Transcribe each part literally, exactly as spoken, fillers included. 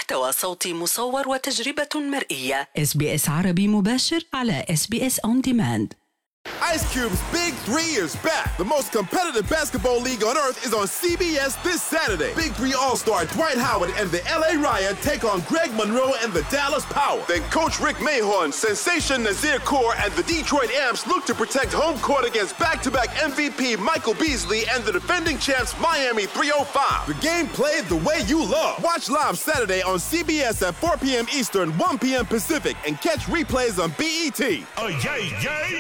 محتوى صوتي مصور وتجربة مرئية. إس بي إس عربي مباشر على إس بي إس On Demand. Ice Cube's Big Three is back. The most competitive basketball league on earth is on C B S this Saturday. Big Three All-Star Dwight Howard and the L A Riot take on Greg Monroe and the Dallas Power. Then Coach Rick Mahorn, Sensation Nazir Kaur, and the Detroit Amps look to protect home court against back-to-back M V P Michael Beasley and the defending champs Miami three oh five. The game played the way you love. Watch live Saturday on C B S at four p.m. Eastern, one p.m. Pacific, and catch replays on B E T. Oh, yay, yay!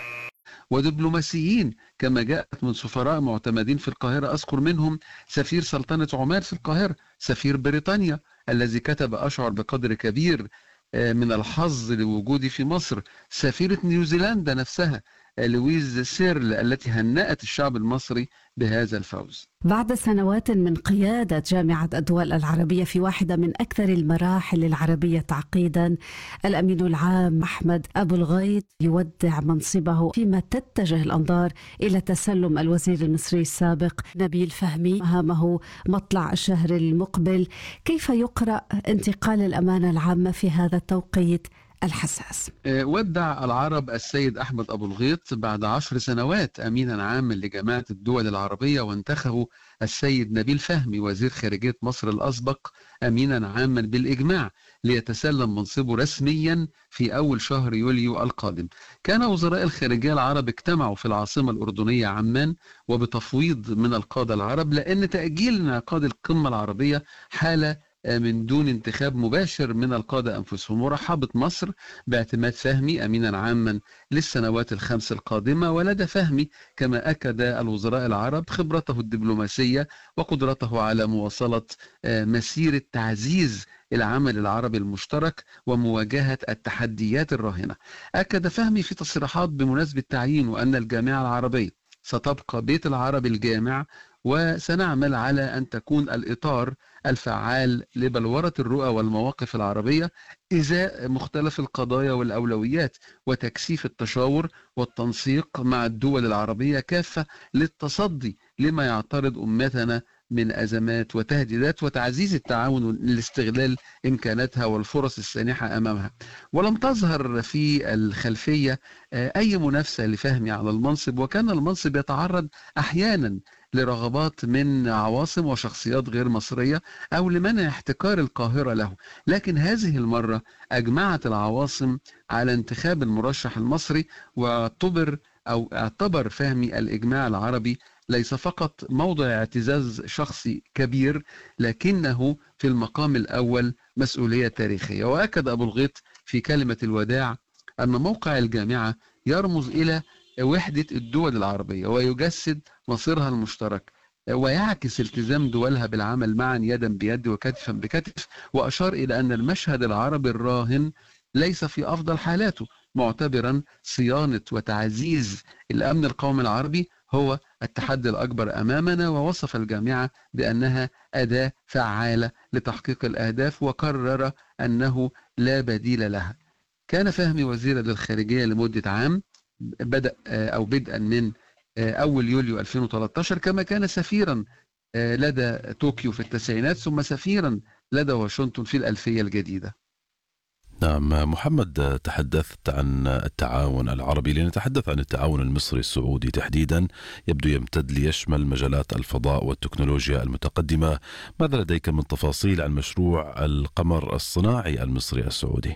ودبلوماسيين كما جاءت من سفراء معتمدين في القاهرة، أذكر منهم سفير سلطنة عمان في القاهرة، سفير بريطانيا الذي كتب أشعر بقدر كبير من الحظ لوجودي في مصر، سفيرة نيوزيلندا نفسها لويز سيرل التي هنأت الشعب المصري بهذا الفوز. بعد سنوات من قيادة جامعة الدول العربية في واحدة من أكثر المراحل العربية تعقيدا، الأمين العام أحمد أبو الغيط يودع منصبه فيما تتجه الأنظار إلى تسلم الوزير المصري السابق نبيل فهمي مهامه مطلع الشهر المقبل. كيف يقرأ انتقال الأمانة العامة في هذا التوقيت الحساس؟ ودع العرب السيد أحمد أبو الغيط بعد عشر سنوات أمينا عاما لجامعة الدول العربية، وانتخبوا السيد نبيل فهمي وزير خارجية مصر الأسبق أمينا عاما بالإجماع ليتسلم منصبه رسميا في أول شهر يوليو القادم. كان وزراء الخارجية العرب اجتمعوا في العاصمة الأردنية عمان وبتفويض من القادة العرب، لأن تأجيل انعقاد القمة العربية حالة من دون انتخاب مباشر من القادة أنفسهم، ورحبت مصر باعتماد فهمي أمينا عاما للسنوات الخمس القادمة. ولدى فهمي كما أكد الوزراء العرب خبرته الدبلوماسية وقدرته على مواصلة مسيرة تعزيز العمل العربي المشترك ومواجهة التحديات الراهنة. أكد فهمي في تصريحات بمناسبة تعيينه أن الجامعة العربية ستبقى بيت العرب الجامع، وسنعمل على أن تكون الإطار الفعال لبلورة الرؤى والمواقف العربية إزاء مختلف القضايا والأولويات، وتكثيف التشاور والتنسيق مع الدول العربية كافة للتصدي لما يعترض أمتنا من أزمات وتهديدات، وتعزيز التعاون لاستغلال إمكاناتها والفرص السانحة أمامها. ولم تظهر في الخلفية أي منافسة لفهمي على المنصب، وكان المنصب يتعرض أحيانا لرغبات من عواصم وشخصيات غير مصرية أو لمنع احتكار القاهرة له، لكن هذه المرة أجمعت العواصم على انتخاب المرشح المصري، واعتبر أو اعتبر فهمي الإجماع العربي ليس فقط موضع اعتزاز شخصي كبير، لكنه في المقام الأول مسؤولية تاريخية. وأكد أبو الغيط في كلمة الوداع أن موقع الجامعة يرمز إلى وحدة الدول العربية ويجسد مصيرها المشترك، ويعكس التزام دولها بالعمل معا يدا بيد وكتفا بكتف. وأشار إلى أن المشهد العربي الراهن ليس في أفضل حالاته، معتبرا صيانة وتعزيز الأمن القومي العربي هو التحدي الأكبر أمامنا، ووصف الجامعة بأنها أداة فعالة لتحقيق الأهداف، وكرر أنه لا بديل لها. كان فهمي وزيرا للخارجية لمدة عام بدأ أو بدءا من أول يوليو ألفين وثلاثة عشر، كما كان سفيرا لدى طوكيو في التسعينات، ثم سفيرا لدى واشنطن في الألفية الجديدة. نعم محمد، تحدثت عن التعاون العربي، لنتحدث عن التعاون المصري السعودي تحديدا، يبدو يمتد ليشمل مجالات الفضاء والتكنولوجيا المتقدمة. ماذا لديك من تفاصيل عن مشروع القمر الصناعي المصري السعودي؟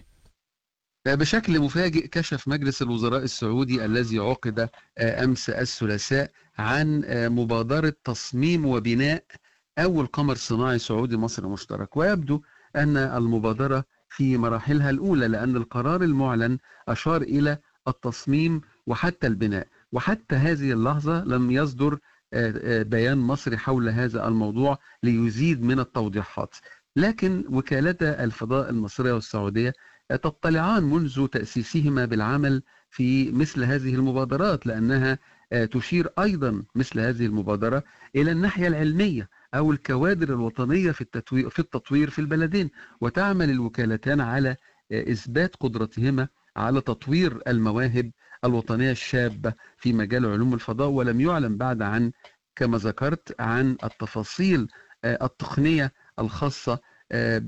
بشكل مفاجئ كشف مجلس الوزراء السعودي الذي عقد أمس الثلاثاء عن مبادرة تصميم وبناء أول قمر صناعي سعودي مصري مشترك، ويبدو أن المبادرة في مراحلها الأولى، لأن القرار المعلن أشار إلى التصميم وحتى البناء، وحتى هذه اللحظة لم يصدر بيان مصري حول هذا الموضوع ليزيد من التوضيحات. لكن وكالتا الفضاء المصرية والسعودية تطلعان منذ تأسيسهما بالعمل في مثل هذه المبادرات، لأنها تشير أيضا مثل هذه المبادرة إلى الناحية العلمية أو الكوادر الوطنية في التطوير في التطوير في البلدين، وتعمل الوكالتان على إثبات قدرتهما على تطوير المواهب الوطنية الشابة في مجال علوم الفضاء. ولم يعلن بعد عن كما ذكرت عن التفاصيل التقنية الخاصة